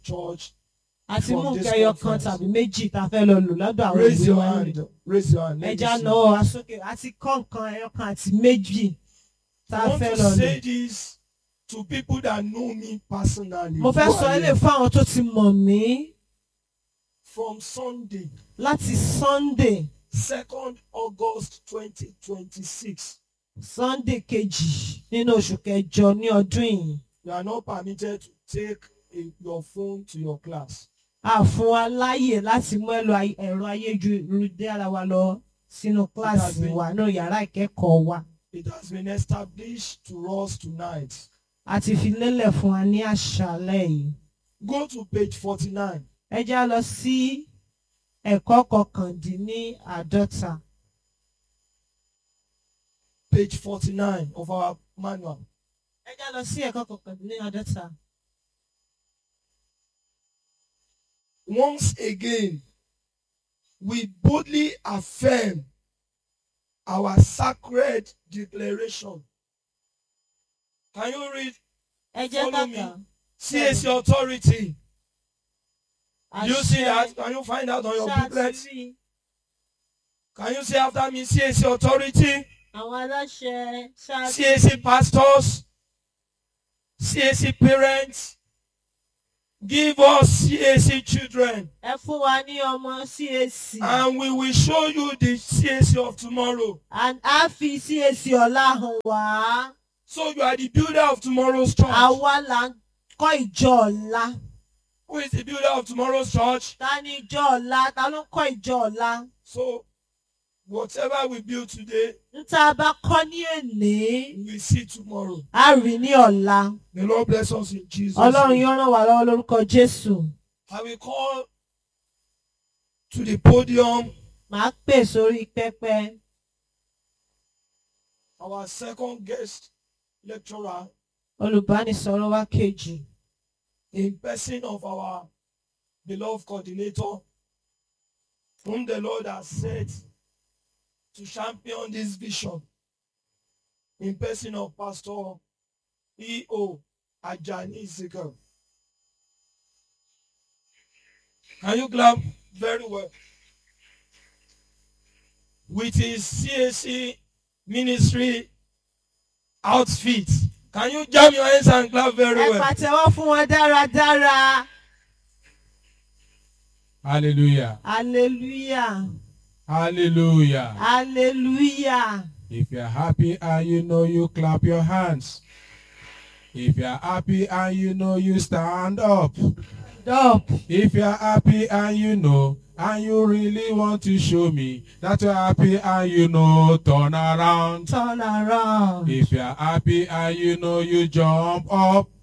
church. Àti mú kẹyọ kan tàbí méjì tá a fẹ́ lọ lò lọ́dọ̀ àwọn Raise òbí your wa hand. lónìí. Raise your hand. Let me Ẹja see. náwó wa sókè àti kọ́ nǹkan ẹyọ kan àti méjì tá I a want fẹ́ to lọ lò. say this to people that know me personally. Mo fẹ́ Who sọ are ilé here? fún àwọn tó ti mọ̀ mí From Sunday, láti Sunday 2nd August 2026, Sunday kejì nínú oṣù kẹjọ ní ọdún yìí. you are not permitted to take your phone to your class. A fún wa láàyè láti mú ẹ̀rọ ayélujára wa lọ sínú kíláàsì wa nínú yàrá ìkẹ́kọ̀ọ́ wa. It has been established to us tonight. A ti fi lélẹ̀ fún wa ní àṣálẹ́ yìí. Go to page 49. Ẹ já lọ sí ẹ̀kọ́ kọkàndínláàádọ́ta. Page 49 of our manual. Ẹ já lọ sí ẹ̀kọ́ kọkàndínláàádọ́ta. Once again, we boldly affirm our sacred declaration. Can you read? Ẹ jẹ́ Follow me. kàkà. CAC authority. Do you see that? Can you find out on your booklet? Ṣáàtì Can you say after me, CAC authority, àwọn aláṣẹ ṣáàtì. CAC pastors, CAC parents, give us CAC children, Ẹ fún wa ní ọmọ CAC. and we will show you the CAC of tomorrow. And a fi CAC ọ̀la hàn wá. So you are the builder of tomorrow's church. Àwa là ń kọ́ ìjọ ọ̀la. Who is the builder of tomorrow's church? Ta ni ìjọ ọ̀la? Ta ló ń kọ́ ìjọ ọ̀la? So whatever we build today, Níta bá kọ́ ní èní, we will see tomorrow. a rí ní ọ̀la. The Lord bless us in Jesus' Ọlọ́run name. yóò ràn wá lọ́wọ́ lórúkọ Jésù. I will call to the podium Màá pè sórí pẹpẹ our second guest lecturer olùbánisọ̀rọ̀ wa kejì. in person of our beloved coordinator, whom the Lord has set to champion this vision, in person of Pastor E.O. Ajani Ezekiel. Can you clap very well? With his CAC ministry outfit. Can you jam your hands and clap very Ẹ well? pàtẹ́wọ́ fún wọn dáradára. Hallelujah. Hallelujah. Hallelujah. Hallelujah. If you're happy and you know, you clap your hands. If you're happy and you know, you stand up. Stop. If you're happy and you know, and you really want to show me that you're happy and you know, turn around. Turn around. If you're happy and you know, you jump up.